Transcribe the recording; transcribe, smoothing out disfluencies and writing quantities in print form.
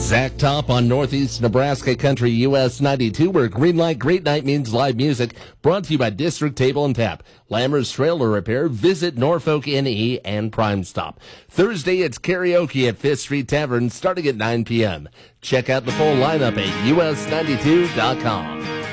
Zach Top on Northeast Nebraska Country US 92, where Green Light Great Night means live music. Brought to you by District Table and Tap, Lammers Trailer Repair, Visit Norfolk NE, and Prime Stop. Thursday, it's karaoke at Fifth Street Tavern starting at 9 p.m. Check out the full lineup at us92.com.